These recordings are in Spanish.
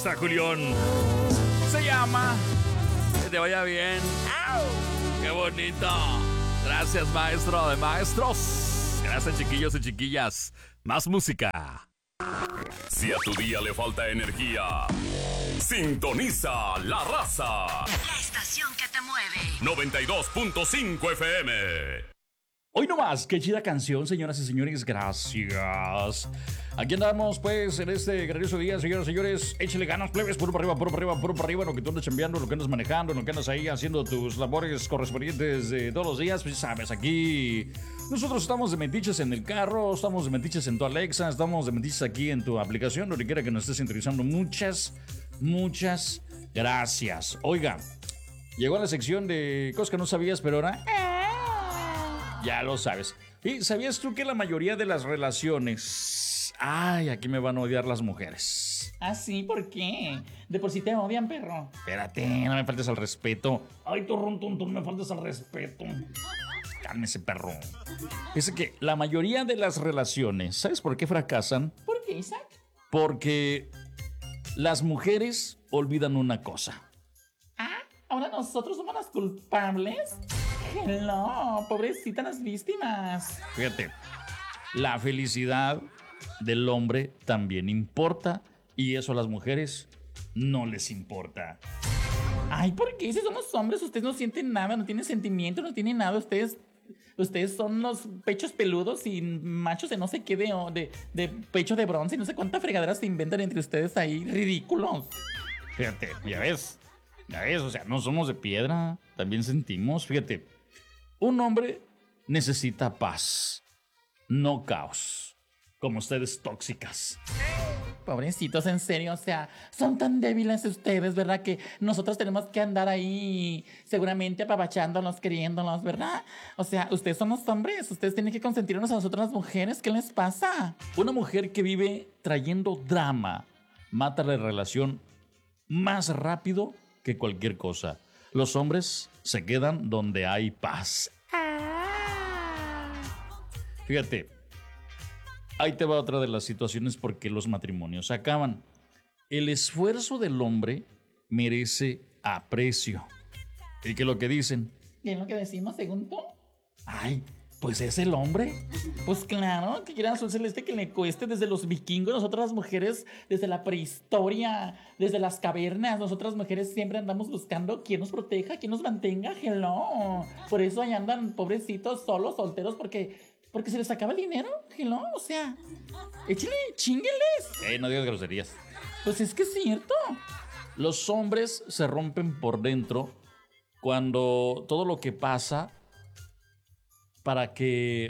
maestra Julián. Se llama Que te vaya bien. ¡Au! ¡Qué bonito! Gracias, maestro de maestros. Gracias, chiquillos y chiquillas. Más música. Si a tu día le falta energía, sintoniza La Raza. La estación que te mueve. 92.5 FM. Hoy nomás, qué chida canción, señoras y señores, gracias. Aquí andamos, pues, en este grandioso día, señoras y señores. Échale ganas, plebes, puro para arriba, puro para arriba, puro para arriba. En lo que tú andas chambeando, en lo que andas manejando, en lo que andas ahí haciendo tus labores correspondientes de todos los días. Pues, sabes, aquí nosotros estamos de metiches en el carro, estamos de metiches en tu Alexa, estamos de metiches aquí en tu aplicación, donde quiera que nos estés sintonizando. Muchas gracias. Oiga, llegó a la sección de cosas que no sabías, pero ahora ya lo sabes. ¿Y sabías tú que la mayoría de las relaciones... Ay, aquí me van a odiar las mujeres. ¿Ah, sí? ¿Por qué? De por sí te odian, perro. Espérate, no me faltes al respeto. Ay, turrón, no me faltes al respeto. Cálmese, perro. Es que la mayoría de las relaciones, ¿sabes por qué fracasan? ¿Por qué, Isaac? Porque las mujeres olvidan una cosa. Ah, ¿ahora nosotros somos las culpables? No, pobrecita las víctimas. Fíjate, la felicidad del hombre también importa y eso a las mujeres no les importa. Ay, ¿por qué? Si somos hombres, ustedes no sienten nada, no tienen sentimiento, no tienen nada. Ustedes son los pechos peludos y machos de no sé qué, de pecho de bronce y no sé cuántas fregaderas se inventan entre ustedes ahí, ridículos. Fíjate, ya ves, o sea, no somos de piedra, también sentimos, fíjate. Un hombre necesita paz, no caos, como ustedes tóxicas. Pobrecitos, en serio, o sea, son tan débiles ustedes, ¿verdad? Que nosotros tenemos que andar ahí seguramente apapachándolos, queriéndolos, ¿verdad? O sea, ustedes son los hombres, ustedes tienen que consentirnos a nosotros las mujeres, ¿qué les pasa? Una mujer que vive trayendo drama mata la relación más rápido que cualquier cosa. Los hombres se quedan donde hay paz. Fíjate, ahí te va otra de las situaciones por qué los matrimonios acaban. El esfuerzo del hombre merece aprecio. ¿Y qué es lo que dicen? ¿Qué es lo que decimos, según tú? Ay, pues es el hombre. Pues claro, que quiera azul celeste que le cueste desde los vikingos, nosotras las mujeres desde la prehistoria, desde las cavernas, nosotras mujeres siempre andamos buscando quién nos proteja, quién nos mantenga, hello. Por eso ahí andan pobrecitos, solos, solteros, porque se les acaba el dinero, hello, o sea, échale, chingueles. No digas groserías. Pues es que es cierto. Los hombres se rompen por dentro cuando todo lo que pasa para que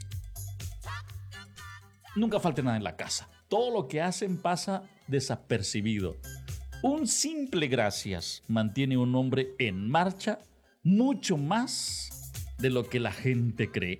nunca falte nada en la casa. Todo lo que hacen pasa desapercibido. Un simple gracias mantiene a un hombre en marcha mucho más de lo que la gente cree.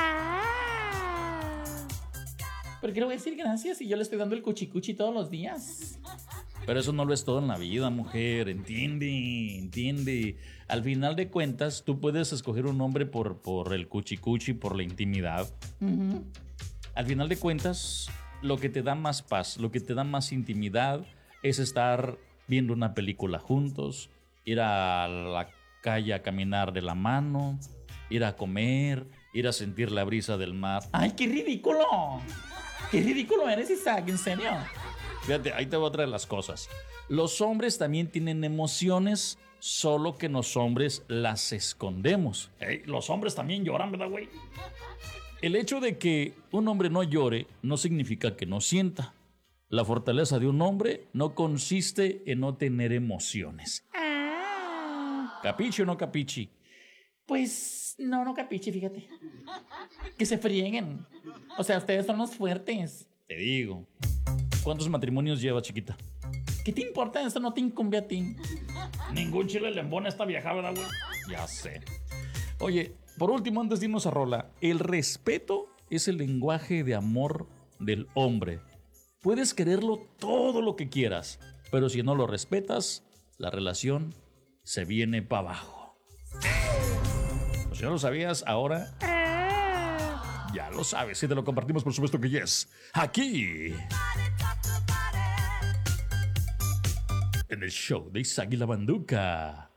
¿Por qué le voy a decir gracias si yo le estoy dando el cuchicuchi todos los días? Pero eso no lo es todo en la vida, mujer. Entiende. Al final de cuentas, tú puedes escoger un hombre por el cuchicuchi, por la intimidad. Uh-huh. Al final de cuentas, lo que te da más paz, lo que te da más intimidad es estar viendo una película juntos, ir a la calle a caminar de la mano, ir a comer, ir a sentir la brisa del mar. ¡Ay, qué ridículo! ¡Qué ridículo eres, Isaac! ¿En serio? Fíjate, ahí te va otra de las cosas. Los hombres también tienen emociones, solo que los hombres las escondemos. Los hombres también lloran, ¿verdad, güey? El hecho de que un hombre no llore no significa que no sienta. La fortaleza de un hombre no consiste en no tener emociones. ¿Capichi o no capichi? Pues no capichi, fíjate. Que se frieguen. O sea, ustedes son los fuertes. Te digo. ¿Cuántos matrimonios lleva, chiquita? ¿Qué te importa? Eso no te incumbe a ti. Ningún chile le embona esta vieja, ¿verdad, güey? Ya sé. Oye, por último, antes de irnos a rola, el respeto es el lenguaje de amor del hombre. Puedes quererlo todo lo que quieras, pero si no lo respetas, la relación se viene para abajo. Pues si no lo sabías, ahora ya lo sabes. Si te lo compartimos, por supuesto que yes. Aquí en el show de Isaac y la Banduca.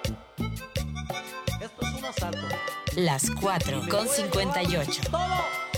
Esto es un asalto. Las 4:58. Todo